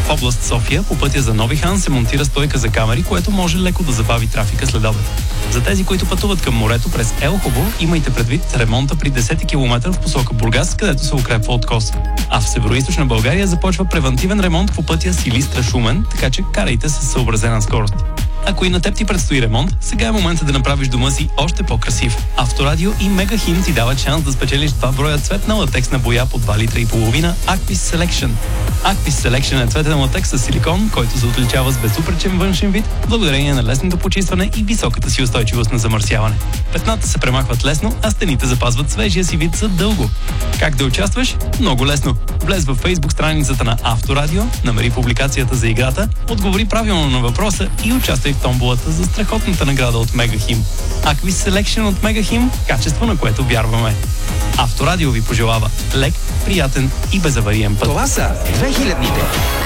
В област София по пътя за Нови хан се монтира стойка за камери, което може леко да забави трафика след обед. За тези, които пътуват към морето през Елхово, имайте предвид ремонта при 10 км в посока Бургас, където се укрепва откос. А в североизточна България започва превантивен ремонт по пътя Силистра-Шумен, така че карайте с съобразена скорост. Ако и на теб ти предстои ремонт, сега е момента да направиш дома си още по-красив. Авторадио и Мегахим ти дават шанс да спечелиш 2 броя цветна латексна боя по 2,5 литра Aquis Selection. Aquis Selection е цветен латекс с силикон, който се отличава с безупречен външен вид, благодарение на лесното почистване и високата си устойчивост на замърсяване. Петната се премахват лесно, а стените запазват свежия си вид за дълго. Как да участваш? Много лесно. Влез във Facebook страницата на Авторадио, намери публикацията за играта, отговори правилно на въпроса и участвай в томболата за страхотната награда от Мегахим. Aquis Selection от Мегахим, качество, на което вярваме. Авторадио ви пожелава лек, приятен и безавариен път. Това са 2000-ните.